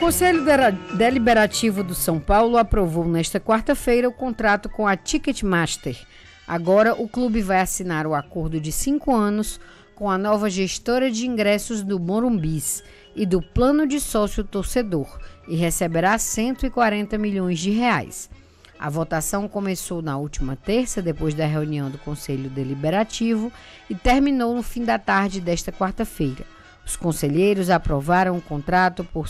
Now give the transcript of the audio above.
Conselho Deliberativo do São Paulo aprovou nesta quarta-feira o contrato com a Ticketmaster. Agora o clube vai assinar o acordo de 5 anos com a nova gestora de ingressos do Morumbis e do plano de sócio torcedor e receberá 140 milhões de reais. A votação começou na última terça, depois da reunião do Conselho Deliberativo, e terminou no fim da tarde desta quarta-feira. Os conselheiros aprovaram o contrato por